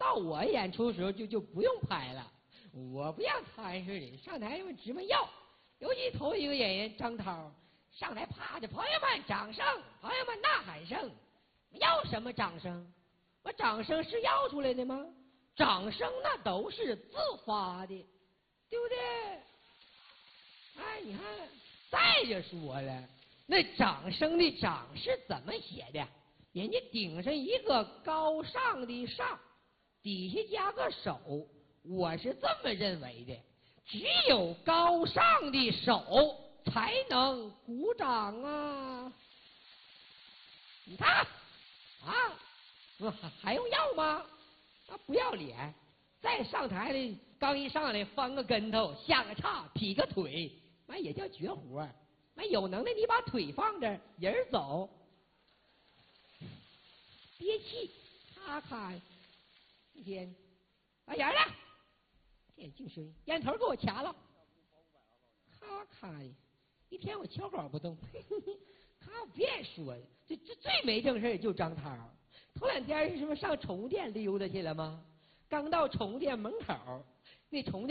到我演出的时候就不用拍了，我不像他似的上台就直么要，尤其头一个演员张涛上台啪的，朋友们掌声，朋友们呐喊声，要什么掌声？我掌声是要出来的吗？掌声那都是自发的，对不对？哎，你看，再者说了，那掌声的掌是怎么写的？人家顶上一个高尚的上，底下加个手，我是这么认为的。只有高尚的手才能鼓掌啊！你看，啊，还用要吗？啊，不要脸！再上台的，刚一上来翻个跟头，下个叉，劈个腿，那也叫绝活。那有能耐你把腿放这儿，人走。憋气，咔咔，一天，来人了，这净声，烟头给我掐了，咔咔的，一天我敲稿不动，咔我别说，这最没正事就张涛。头两天是什么上宠物店溜达去了吗？刚到宠物店门口，那宠物店